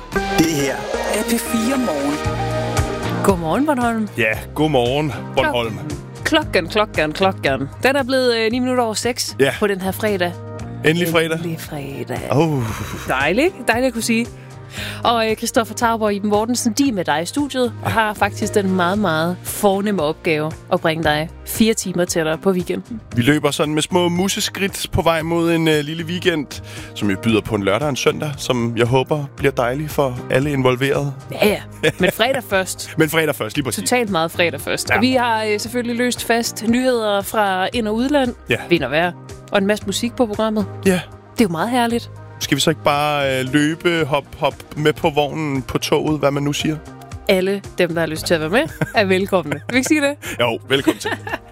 Det her er P4 Morgen. Godmorgen, Bornholm. Ja, godmorgen, Bornholm. Klokken. Den er blevet 9 minutter over 6 på den her fredag. Endelig fredag. Endelig fredag. Dejligt. Dejligt at kunne sige. Og Christoffer Tauber og Iben Mortensen, de er med dig i studiet, og har faktisk den meget, meget fornemme opgave at bringe dig 4 timer tættere på weekenden. Vi løber sådan med små museskridt på vej mod en lille weekend, som vi byder på en lørdag og en søndag, som jeg håber bliver dejlig for alle involverede. Ja. Men fredag først. Men fredag først, lige præcis. Totalt meget fredag først. Ja. Og vi har selvfølgelig løst fast nyheder fra ind- og udland. Ja. Vind og vejr. Og en masse musik på programmet. Ja. Det er jo meget herligt. Skal vi så ikke bare løbe, hop med på vognen, på toget, hvad man nu siger? Alle dem, der har lyst til at være med, er velkomne. Vil vi ikke sige det? Jo, velkommen til.